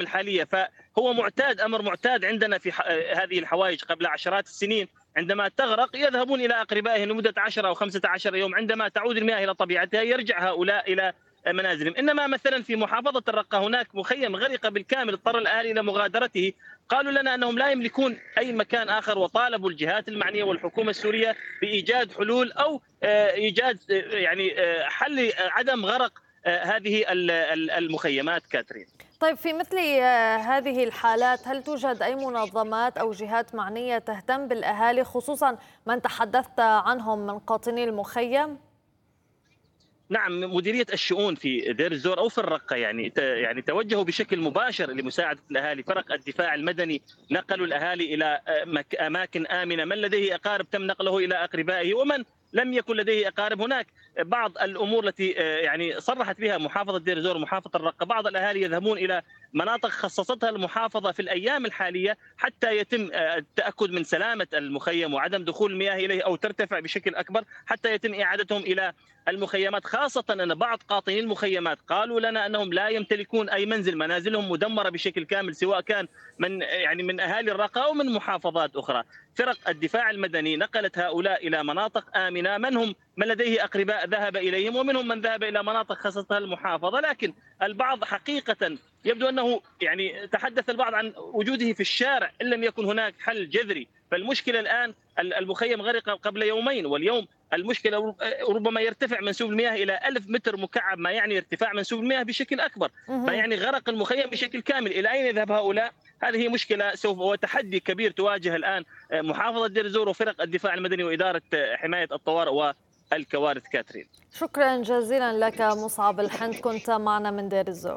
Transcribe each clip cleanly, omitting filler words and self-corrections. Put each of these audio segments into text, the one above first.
الحالية. فهو معتاد، أمر معتاد عندنا في هذه الحوائج قبل عشرات السنين. عندما تغرق يذهبون إلى أقربائهم لمدة 10 أو 15 يوم، عندما تعود المياه إلى طبيعتها يرجع هؤلاء إلى منازلهم. إنما مثلا في محافظة الرقة هناك مخيم غرق بالكامل، اضطر الأهالي إلى مغادرته. قالوا لنا أنهم لا يملكون أي مكان آخر، وطالبوا الجهات المعنية والحكومة السورية بإيجاد حلول أو إيجاد يعني حل عدم غرق هذه المخيمات. كاترين، طيب، في مثل هذه الحالات هل توجد أي منظمات أو جهات معنية تهتم بالأهالي، خصوصا من تحدثت عنهم من قاطني المخيم؟ نعم، مديرية الشؤون في دير الزور أو في الرقة يعني توجهوا بشكل مباشر لمساعدة الأهالي. فرق الدفاع المدني نقلوا الأهالي إلى أماكن آمنة. من لديه أقارب تم نقله إلى أقربائه، ومن لم يكن لديه أقارب هناك بعض الأمور التي يعني صرحت بها محافظة دير الزور ومحافظة الرقة. بعض الأهالي يذهبون إلى مناطق خصصتها المحافظة في الأيام الحالية حتى يتم التأكد من سلامة المخيم وعدم دخول المياه إليه أو ترتفع بشكل أكبر، حتى يتم إعادتهم إلى المخيمات. خاصة أن بعض قاطني المخيمات قالوا لنا أنهم لا يمتلكون أي منزل، منازلهم مدمرة بشكل كامل، سواء كان من أهالي الرقة أو من محافظات أخرى. فرق الدفاع المدني نقلت هؤلاء إلى مناطق آمنة. من لديه أقرباء ذهب إليهم، ومنهم من ذهب إلى مناطق خاصتها المحافظة. لكن البعض حقيقة يبدو أنه يعني تحدث البعض عن وجوده في الشارع إن لم يكن هناك حل جذري. فالمشكلة الآن المخيم غرق قبل يومين، واليوم المشكلة ربما يرتفع منسوب المياه إلى 1000 متر مكعب، ما يعني ارتفاع منسوب المياه بشكل أكبر، ما يعني غرق المخيم بشكل كامل. إلى أين يذهب هؤلاء؟ هذه مشكلة سوف وتحدي كبير تواجه الآن محافظة دير الزور وفرق الدفاع المدني وإدارة حماية الطوارئ والكوارث. كاترين، شكرا جزيلا لك مصعب الحنت، كنت معنا من دير الزور.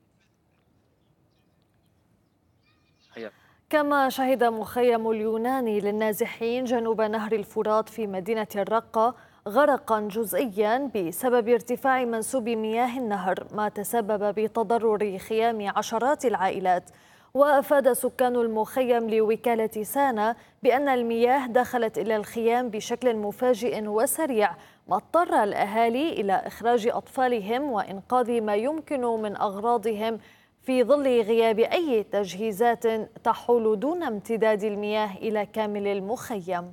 كما شهد مخيم اليوناني للنازحين جنوب نهر الفرات في مدينة الرقة غرقا جزئيا بسبب ارتفاع منسوب مياه النهر، ما تسبب بتضرر خيام عشرات العائلات. وأفاد سكان المخيم لوكالة سانا بأن المياه دخلت إلى الخيام بشكل مفاجئ وسريع، ما اضطر الأهالي إلى إخراج أطفالهم وإنقاذ ما يمكن من أغراضهم في ظل غياب أي تجهيزات تحول دون امتداد المياه إلى كامل المخيم.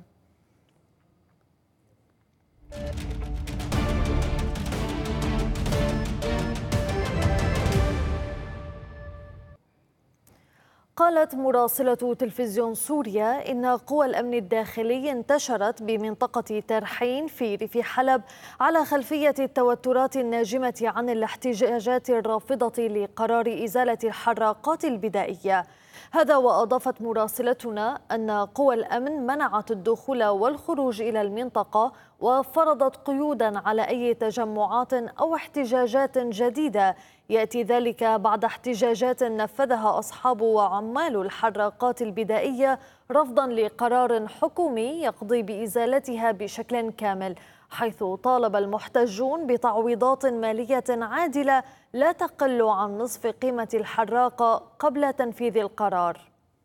قالت مراسلة تلفزيون سوريا إن قوى الأمن الداخلي انتشرت بمنطقة ترحين في ريف حلب على خلفية التوترات الناجمة عن الاحتجاجات الرافضة لقرار إزالة الحراقات البدائية. هذا وأضافت مراسلتنا أن قوى الأمن منعت الدخول والخروج إلى المنطقة وفرضت قيودا على أي تجمعات أو احتجاجات جديدة، يأتي ذلك بعد احتجاجات نفذها أصحاب وعمال الحراقات البدائية رفضا لقرار حكومي يقضي بإزالتها بشكل كامل، حيث طالب المحتجون بتعويضات مالية عادلة لا تقل عن نصف قيمة الحراقة قبل تنفيذ القرار.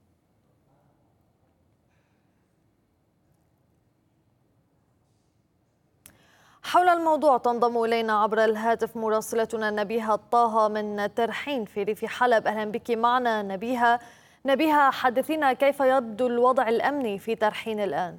حول الموضوع تنضم إلينا عبر الهاتف مراسلتنا نبيهة طه من ترحين في ريف حلب. أهلا بك معنا نبيهة. نبيهة، حدثينا كيف يبدو الوضع الأمني في ترحين الآن؟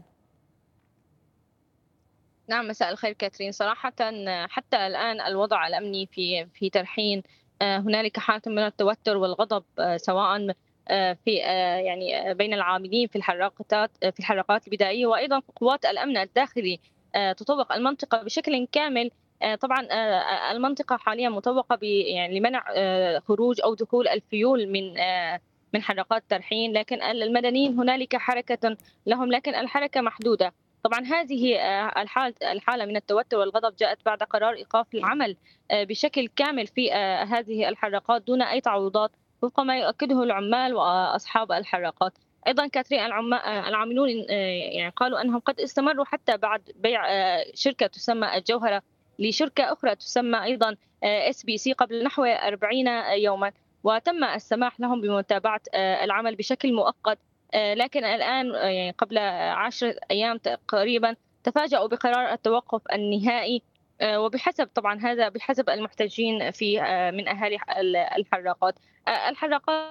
نعم، مساء الخير كاترين. صراحة حتى الآن الوضع الأمني في ترحين هنالك حالة من التوتر والغضب، سواء في يعني بين العاملين في الحراقات البدائية، وأيضا قوات الأمن الداخلي تطوق المنطقة بشكل كامل. طبعا المنطقة حاليا مطوقة يعني لمنع خروج أو دخول الفيول من حراقات ترحين، لكن المدنيين هنالك حركة لهم، لكن الحركة محدودة. طبعا هذه الحالة من التوتر والغضب جاءت بعد قرار إيقاف العمل بشكل كامل في هذه الحراقات دون أي تعويضات، وفق ما يؤكده العمال وأصحاب الحراقات. أيضا كاترين، العاملون يعني قالوا أنهم قد استمروا حتى بعد بيع شركة تسمى الجوهرة لشركة أخرى تسمى أيضا SBC قبل نحو 40 يوما، وتم السماح لهم بمتابعة العمل بشكل مؤقت. لكن الآن يعني قبل 10 أيام تقريبا تفاجؤوا بقرار التوقف النهائي، وبحسب طبعا هذا بحسب المحتجين في من أهالي الحراقات. الحراقات